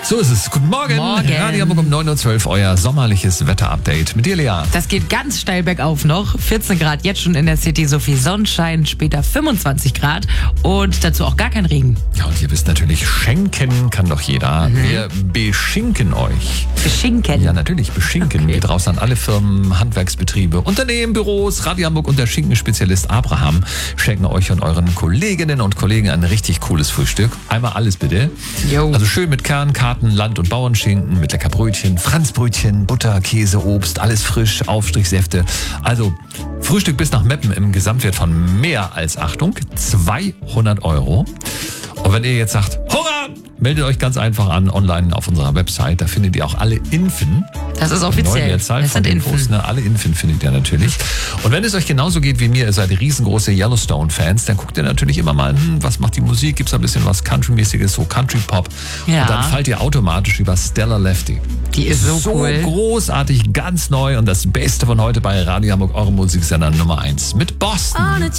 So ist es. Guten Morgen. Radio Hamburg um 9.12 Uhr, euer sommerliches Wetterupdate. Mit dir, Lea. Das geht ganz steil bergauf noch. 14 Grad jetzt schon in der City, so viel Sonnenschein, später 25 Grad und dazu auch gar kein Regen. Ja, und ihr wisst natürlich, schenken kann doch jeder. Wir beschinken euch. Beschinken? Ja, natürlich, beschinken. Okay. Geht raus an alle Firmen, Handwerksbetriebe, Unternehmen, Büros. Radio Hamburg und der Schinkenspezialist Abraham schenken euch und euren Kolleginnen und Kollegen ein richtig cooles Frühstück. Einmal alles bitte. Jo. Also schön mit Kern, Karten, Land- und Bauernschinken, mit lecker Brötchen, Franzbrötchen, Butter, Käse, Obst, alles frisch, Aufstrichsäfte. Also Frühstück bis nach Meppen im Gesamtwert von mehr als, Achtung, 200 €. Und wenn ihr jetzt sagt, Hurra, meldet euch ganz einfach an, online auf unserer Website. Da findet ihr auch alle Infen. Das ist Neue offiziell. Mehrzahl Das von sind Infos, Infen. ne? Alle Infen findet ihr natürlich. Und wenn es euch genauso geht wie mir, ihr seid riesengroße Yellowstone-Fans, dann guckt ihr natürlich immer mal, was macht die Musik? Gibt's da ein bisschen was Country-mäßiges, so Country-Pop? Ja. Und dann fallt ihr automatisch über Stella Lefty. Die ist so cool. Großartig, ganz neu und das Beste von heute bei Radio Hamburg, eurem Musiksender Nummer 1 mit Boston.